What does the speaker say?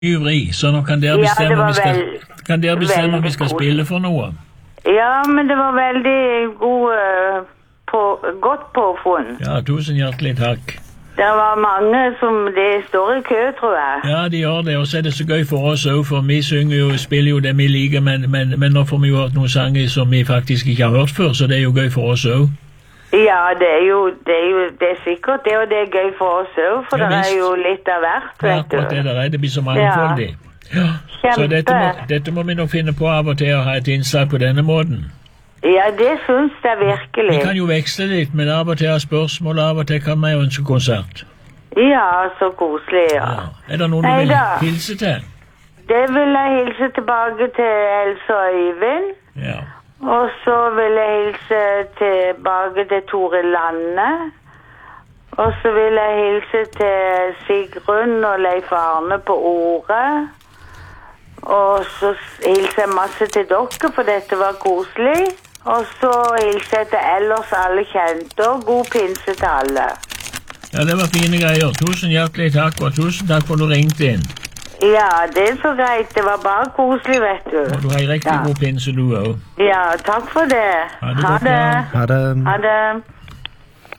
Ivrig, så nå kan dere bestemme, om vi skal spille for noe. Ja, men det var veldig godt påfunn. Ja, tusen hjertelig takk. Det var mange som det står i kø, tror jeg. Ja, de gjør det, og så er det så gøy for oss også, for vi spiller jo det vi liker, men nå får vi jo hørt noen sanger som vi faktisk ikke har hørt før, så det er jo gøy for oss også. Ja, det er sikkert det, og det er gøy for oss også, for det er jo litt av hvert, vet du. Ja, det blir så mangfoldig. Ja. Så dette må vi nok finne på av og til å ha et innslag på denne måten. Ja, det synes jeg virkelig. Vi kan jo veksle litt, men av og til ha spørsmål, av og til kan vi ønske konsert. Ja, så koselig, ja. Er det noen du vil hilse til? Det vil jeg hilse tilbake til Else og Øyvind. Ja. Og så vil jeg hilse tilbake til Tore Lande. Og så vil jeg hilse til Sigrun og Leif Arne på ordet. Og så hilser jeg masse til dere, for dette var koselig. Og så hilser jeg til ellers alle kjente, og god pinse til alle. Ja, det var fine greier. Tusen hjertelig takk, og tusen takk for at du ringte inn. Ja, det er så greit. Det var bare koselig, vet du. Og du har en riktig god pinse, du også. Ja, takk for det. Ha det. Ha det.